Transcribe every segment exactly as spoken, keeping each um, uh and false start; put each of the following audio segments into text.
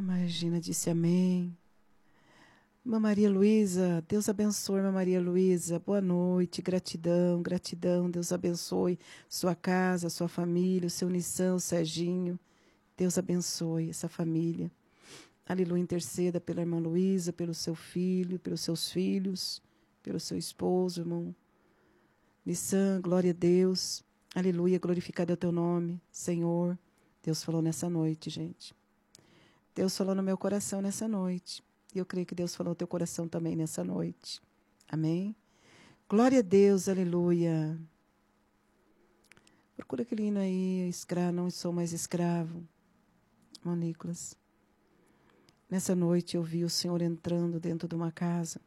Irmã Regina disse amém. Irmã Maria Luísa, Deus abençoe, irmã Maria Luísa. Boa noite, gratidão, gratidão. Deus abençoe sua casa, sua família, o seu Nissan, o Serginho. Deus abençoe essa família. Aleluia, interceda pela irmã Luísa, pelo seu filho, pelos seus filhos, pelo seu esposo, irmão Nissan, glória a Deus. Aleluia, glorificado é o teu nome, Senhor. Deus falou nessa noite, gente. Deus falou no meu coração nessa noite. E eu creio que Deus falou no teu coração também nessa noite. Amém? Glória a Deus, aleluia. Procura aquele hino aí, escravo, não sou mais escravo. Irmão Nicolas. Nessa noite eu vi o Senhor entrando dentro de uma casa.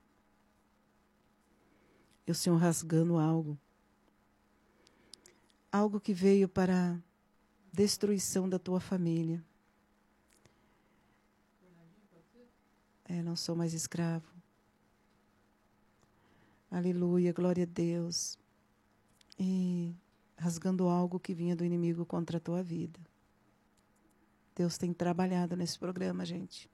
E o Senhor rasgando algo. Algo que veio para destruição da tua família. É, não sou mais escravo. Aleluia, glória a Deus. E rasgando algo que vinha do inimigo contra a tua vida. Deus tem trabalhado nesse programa, gente.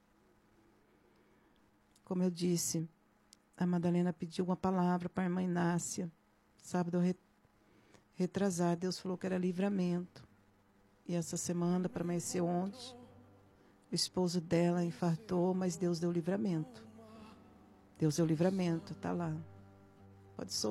Como eu disse, a Madalena pediu uma palavra para a irmã Inácia. Sábado retrasado, Deus falou que era livramento. E essa semana, para amanhecer ontem, o esposo dela infartou, mas Deus deu livramento. Deus deu livramento, está lá. Pode soltar.